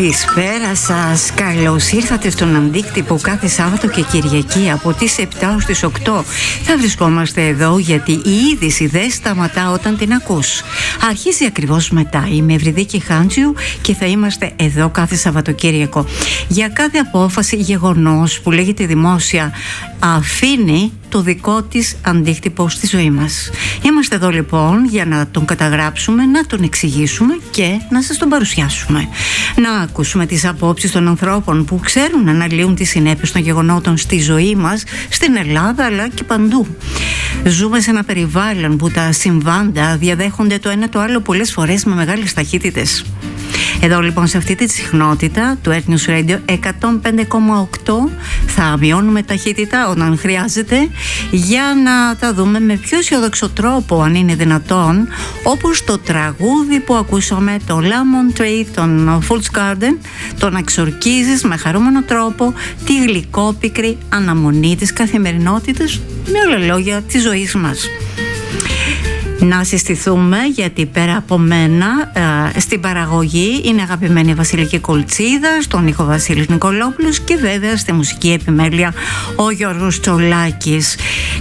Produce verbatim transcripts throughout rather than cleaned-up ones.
Καλησπέρα σας. Καλώς ήρθατε στον Αντίκτυπο κάθε Σάββατο και Κυριακή από τις επτά ως τις οκτώ. Θα βρισκόμαστε εδώ γιατί η είδηση δεν σταματά όταν την ακούς. Αρχίζει ακριβώς μετά. Είμαι Ευρυδίκη Χάντζιου και θα είμαστε εδώ κάθε Σαββατοκύριακο. Για κάθε απόφαση, γεγονός που λέγεται δημόσια αφήνει το δικό της αντίκτυπο στη ζωή μας. Είμαστε εδώ λοιπόν για να τον καταγράψουμε, να τον εξηγήσουμε και να σας τον παρουσιάσουμε. Να ακούσουμε τις απόψεις των ανθρώπων που ξέρουν να αναλύουν τις συνέπειες των γεγονότων στη ζωή μας, στην Ελλάδα αλλά και παντού. Ζούμε σε ένα περιβάλλον που τα συμβάντα διαδέχονται το ένα το άλλο πολλές φορές με μεγάλες ταχύτητες. Εδώ λοιπόν σε αυτή τη συχνότητα του Earth News Radio εκατόν πέντε κόμμα οκτώ θα μειώνουμε ταχύτητα όταν χρειάζεται για να τα δούμε με πιο αισιοδόξο τρόπο αν είναι δυνατόν, όπως το τραγούδι που ακούσαμε, το Lemon Tree των Fool's Garden, το να εξορκίζεις με χαρούμενο τρόπο τη γλυκόπικρη αναμονή της καθημερινότητας, με όλα λόγια της ζωής μας. Να συστηθούμε γιατί πέρα από μένα ε, στην παραγωγή είναι αγαπημένη Βασιλική Κολτσίδα, στον ήχο Βασίλης Νικολόπουλος και βέβαια στη μουσική επιμέλεια ο Γιώργος Τσολάκης.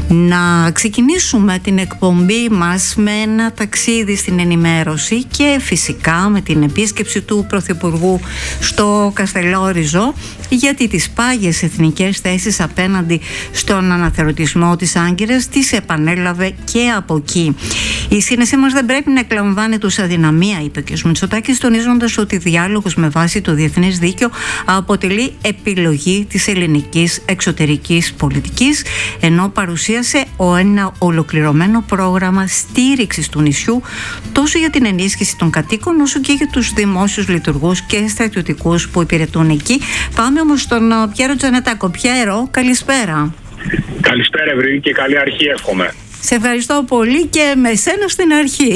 Να ξεκινήσουμε την εκπομπή μας με ένα ταξίδι στην ενημέρωση και φυσικά με την επίσκεψη του Πρωθυπουργού στο Καστελόριζο, γιατί τις πάγιες εθνικές θέσεις απέναντι στον αναθερωτισμό της Άγκυρας τις επανέλαβε και από εκεί. Η σύνεσή μας δεν πρέπει να εκλαμβάνεται ως αδυναμία, είπε και ο Μητσοτάκης, τονίζοντας ότι διάλογος με βάση το διεθνές δίκαιο αποτελεί επιλογή της ελληνικής εξωτερικής πολιτικής, ενώ παρουσίασε ένα ολοκληρωμένο πρόγραμμα στήριξης του νησιού τόσο για την ενίσχυση των κατοίκων όσο και για τους δημόσιους λειτουργούς και στρατιωτικούς που υπηρετούν εκεί. Πάμε όμως στον Πιέρο Τζανετάκο. Πιέρο, καλησπέρα. Καλησπέρα Ευρύ και καλή αρχή εύχομαι. Σε ευχαριστώ πολύ και με σένα στην αρχή.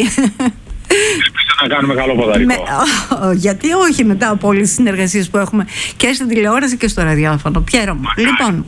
Ελπίζω να κάνουμε καλό ποδαρικό. Με, γιατί όχι, μετά από όλες τις συνεργασίες που έχουμε και στην τηλεόραση και στο ραδιόφωνο. Πιέρο μου. Λοιπόν,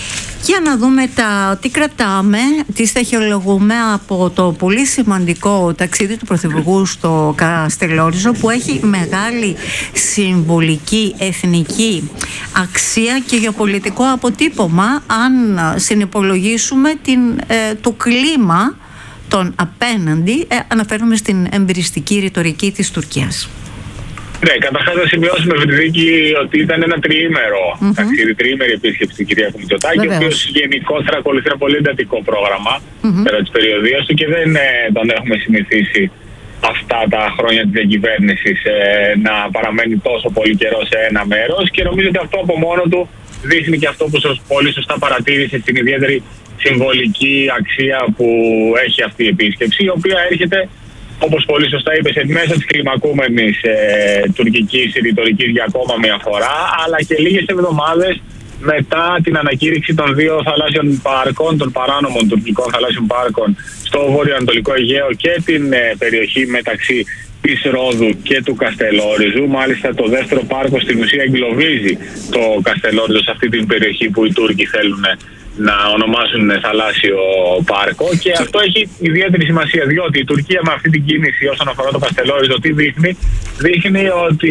για να δούμε τα, τι κρατάμε, τι στοιχειολογούμε από το πολύ σημαντικό ταξίδι του Πρωθυπουργού στο Καστελόριζο, που έχει μεγάλη συμβολική, εθνική αξία και γεωπολιτικό αποτύπωμα, αν συνυπολογίσουμε την, ε, το κλίμα των απέναντι, ε, αναφέρομαι στην εμπειριστική ρητορική της Τουρκίας. Ναι, καταρχάς να σημειώσουμε, Ευρυδίκη, ότι ήταν ένα τριήμερο mm-hmm. ταξίδι, τριήμερη επίσκεψη του κυρία Μητσοτάκη, ο οποίος γενικότερα ακολουθεί ένα πολύ εντατικό πρόγραμμα mm-hmm. πέρα της περιοδίας του και δεν ε, τον έχουμε συνηθίσει αυτά τα χρόνια της διακυβέρνησης ε, να παραμένει τόσο πολύ καιρό σε ένα μέρος, και νομίζω ότι αυτό από μόνο του δείχνει και αυτό που πολύ σωστά παρατήρησε, την ιδιαίτερη συμβολική αξία που έχει αυτή η επίσκεψη, η οποία έρχεται, όπως πολύ σωστά είπες, μέσα της κλιμακούμενης ε, τουρκικής ρητορικής για ακόμα μια φορά, αλλά και λίγες εβδομάδες μετά την ανακήρυξη των δύο θαλάσσιων πάρκων, των παράνομων τουρκικών θαλάσσιων πάρκων στο βορειοανατολικό Αιγαίο και την ε, περιοχή μεταξύ της Ρόδου και του Καστελόριζου. Μάλιστα το δεύτερο πάρκο στην ουσία εγκλωβίζει το Καστελόριζο σε αυτή την περιοχή που οι Τούρκοι θέλουν να ονομάσουν θαλάσσιο πάρκο, και αυτό έχει ιδιαίτερη σημασία, διότι η Τουρκία με αυτή την κίνηση όσον αφορά το Καστελόριζο τι δείχνει, δείχνει ότι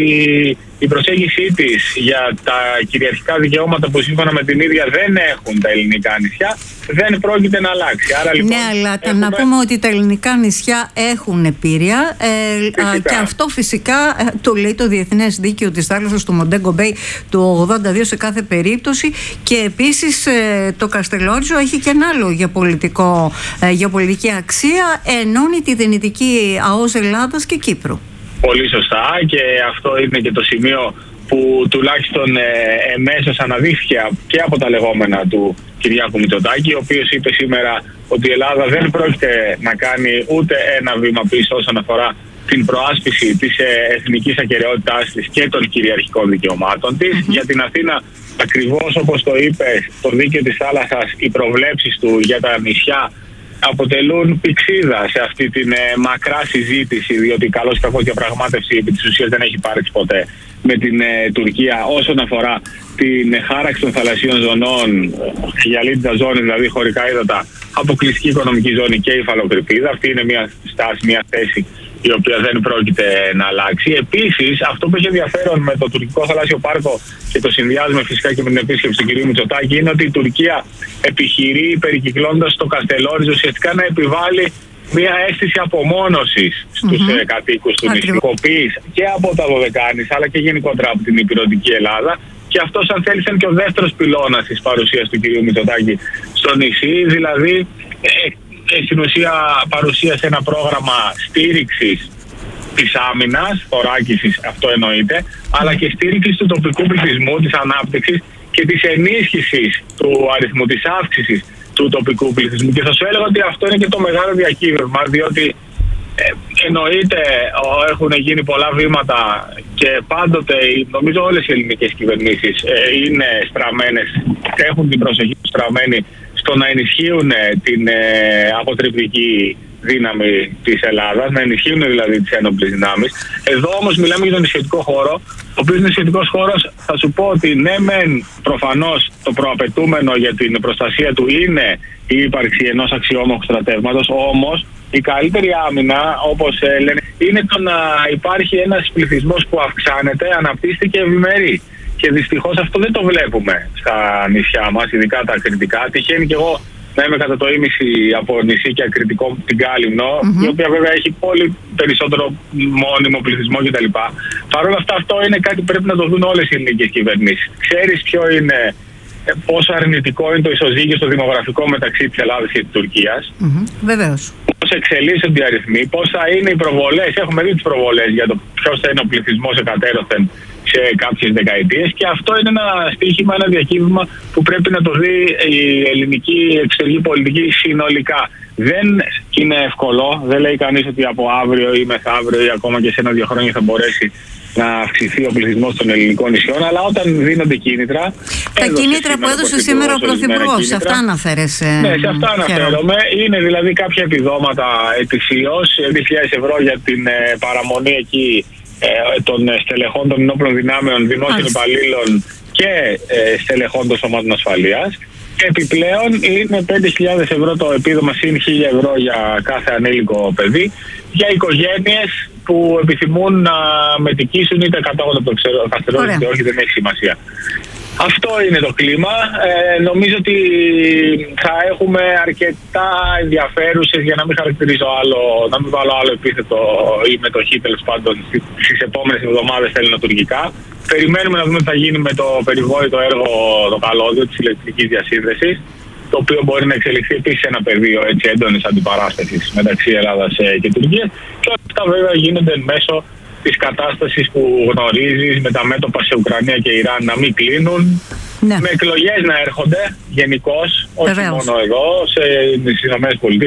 η προσέγγιση της για τα κυριαρχικά δικαιώματα που σύμφωνα με την ίδια δεν έχουν τα ελληνικά νησιά δεν πρόκειται να αλλάξει. Άρα, λοιπόν, ναι, αλλά έχουμε... να πούμε ότι τα ελληνικά νησιά έχουν επίρρεια ε, α, και αυτό φυσικά ε, το λέει το Διεθνές Δίκαιο της Θάλασσας του Μοντέγκο Μπέι του ογδόντα δύο σε κάθε περίπτωση, και επίσης ε, το Καστελόριζο έχει και ένα άλλο γεωπολιτικό, ε, γεωπολιτική αξία, ενώνει τη δυνητική ΑΟΣ Ελλάδας και Κύπρου. Πολύ σωστά, και αυτό είναι και το σημείο που τουλάχιστον ε, εμέσως αναδείχθηκε και από τα λεγόμενα του Κυριάκου Μητσοτάκη, ο οποίος είπε σήμερα ότι η Ελλάδα δεν πρόκειται να κάνει ούτε ένα βήμα πίσω όσον αφορά την προάσπιση της ε, εθνικής ακεραιότητάς της και των κυριαρχικών δικαιωμάτων της. Mm-hmm. Για την Αθήνα, ακριβώς όπως το είπε, το δίκαιο της θάλασσας, οι προβλέψεις του για τα νησιά αποτελούν πηξίδα σε αυτή την ε, μακρά συζήτηση, διότι καλώς ή κακώς διαπραγμάτευση επί της ουσίας δεν έχει υπάρξει ποτέ με την ε, Τουρκία όσον αφορά την ε, χάραξη των θαλασσίων ζωνών, γυαλίτιδα ζώνη, δηλαδή χωρικά ύδατα, αποκλειστική οικονομική ζώνη και υφαλοκρηπίδα. Αυτή είναι μια στάση, μια θέση η οποία δεν πρόκειται να αλλάξει. Επίσης, αυτό που έχει ενδιαφέρον με το τουρκικό θαλάσσιο πάρκο και το συνδυάζουμε φυσικά και με την επίσκεψη του κ. Μητσοτάκη είναι ότι η Τουρκία επιχειρεί, περικυκλώνοντας το Καστελόριζο, ουσιαστικά να επιβάλλει μια αίσθηση απομόνωσης στους mm-hmm. κατοίκους του νησιού, και από τα Δωδεκάνησα αλλά και γενικότερα από την υπηρετική Ελλάδα. Και αυτός, αν θέλεις, είναι και ο δεύτερος πυλώνας της παρουσίας του κ. Μητσοτάκη στο νησί, δηλαδή ε, ε, στην ουσία παρουσίασε ένα πρόγραμμα στήριξης της άμυνας, θωράκισης, αυτό εννοείται, αλλά και στήριξης του τοπικού πληθυσμού, της ανάπτυξης και της ενίσχυσης του αριθμού, της αύξησης του τοπικού πληθυσμού. Και θα σου έλεγα ότι αυτό είναι και το μεγάλο διακύβευμα, διότι ε, εννοείται έχουν γίνει πολλά βήματα και πάντοτε, νομίζω όλες οι ελληνικές κυβερνήσεις ε, είναι στραμμένες, έχουν την προσοχή τους στραμμένη στο να ενισχύουν την ε, αποτρεπτική δύναμη της Ελλάδας, να ενισχύουν δηλαδή τις ένοπλες δυνάμεις. Εδώ όμως μιλάμε για τον νησιωτικό χώρο, ο οποίος νησιωτικός χώρος, θα σου πω ότι ναι μεν προφανώς το προαπαιτούμενο για την προστασία του είναι η ύπαρξη ενός αξιόμαχου στρατεύματος, όμως η καλύτερη άμυνα, όπως ε, λένε, είναι το να υπάρχει ένας πληθυσμός που αυξάνεται, αναπτύσσεται και ευημερεί. Και δυστυχώς αυτό δεν το βλέπουμε στα νησιά μας, ειδικά τα ακριτικά. Τυχαίνει και εγώ να είμαι κατά το ίμιση από νησί και ακριτικό την Κάλυμνο, mm-hmm. η οποία βέβαια έχει πολύ περισσότερο μόνιμο πληθυσμό κτλ. Παρ' όλα αυτά, αυτό είναι κάτι που πρέπει να το δουν όλες οι ελληνικές κυβερνήσεις. Ξέρεις ποιο είναι, πόσο αρνητικό είναι το ισοζύγιο στο δημογραφικό μεταξύ της Ελλάδας και της Τουρκίας. Mm-hmm. Βεβαίως. Πώς εξελίσσονται οι αριθμοί, πώς θα είναι οι προβολές. Έχουμε δει τις προβολές για το ποιος θα είναι ο πληθυσμός εκατέρωθεν σε κάποιες δεκαετίες, και αυτό είναι ένα στοίχημα, ένα διακύβημα που πρέπει να το δει η ελληνική εξωτερική πολιτική συνολικά. Δεν είναι εύκολο, δεν λέει κανείς ότι από αύριο ή μεθαύριο ή ακόμα και σε ένα-δύο χρόνια θα μπορέσει να αυξηθεί ο πληθυσμός των ελληνικών νησιών, αλλά όταν δίνονται κίνητρα. Τα κίνητρα που έδωσε σήμερα ο Πρωθυπουργός, σε αυτά αναφέρεσαι. Ναι, σε αυτά αναφέρομαι. Είναι δηλαδή κάποια επιδόματα ετησίως, δύο χιλιάδες ευρώ για την ε, παραμονή εκεί ε, των στελεχών των ενόπλων δυνάμεων, δημόσιων υπαλλήλων και ε, στελεχών των σωμάτων ασφαλείας. Επιπλέον είναι πέντε χιλιάδες ευρώ το επίδομα συν χίλια ευρώ για κάθε ανήλικο παιδί για οικογένειες που επιθυμούν να μετικήσουν είτε κατάγονται από το Καστελόριζο είτε όχι, δεν έχει σημασία. Αυτό είναι το κλίμα. Ε, νομίζω ότι θα έχουμε αρκετά ενδιαφέρουσες, για να μην χαρακτηρίζω άλλο, να μην βάλω άλλο επίθετο, η μετοχή τέλος πάντων στις επόμενες εβδομάδες ελληνοτουρκικά. Περιμένουμε να δούμε τι θα γίνει με το περιβόητο έργο, το καλώδιο της ηλεκτρικής διασύνδεσης, το οποίο μπορεί να εξελιχθεί επίσης σε ένα πεδίο έτσι έντονης αντιπαράστασης μεταξύ Ελλάδας και Τουρκίας. Και όλα αυτά βέβαια γίνονται εν μέσω της κατάστασης που γνωρίζεις, με τα μέτωπα σε Ουκρανία και Ιράν να μην κλείνουν, ναι. με εκλογές να έρχονται γενικώς, όχι μόνο εδώ, στις ΗΠΑ.